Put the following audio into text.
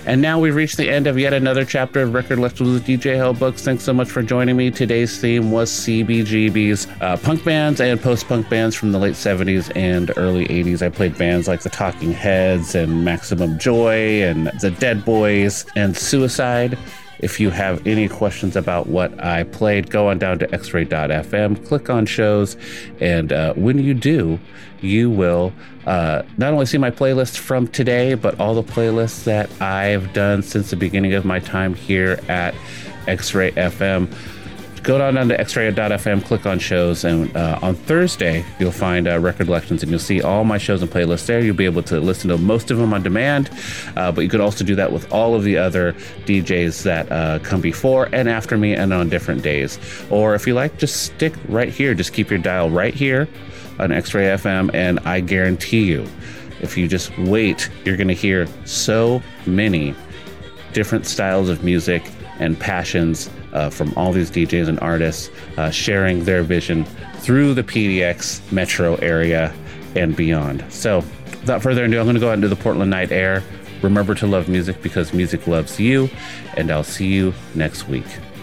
And now we've reached the end of yet another chapter of Record Lectures with DJ Hell Books. Thanks so much for joining me. Today's theme was CBGB's punk bands and post-punk bands from the late 70s and early 80s. I played bands like the Talking Heads and Maximum Joy and the Dead Boys and Suicide. If you have any questions about what I played, go on down to xray.fm, click on shows, and when you do, you will not only see my playlist from today, but all the playlists that I've done since the beginning of my time here at X-Ray FM. Go down to xray.fm, click on shows, and on Thursday, you'll find Record Collections, and you'll see all my shows and playlists there. You'll be able to listen to most of them on demand, but you could also do that with all of the other DJs that come before and after me and on different days. Or if you like, just stick right here. Just keep your dial right here on X-Ray FM, and I guarantee you, if you just wait, you're going to hear so many different styles of music and passions from all these DJs and artists sharing their vision through the PDX metro area and beyond. So without further ado, I'm going to go out into the Portland night air. Remember to love music because music loves you, and I'll see you next week.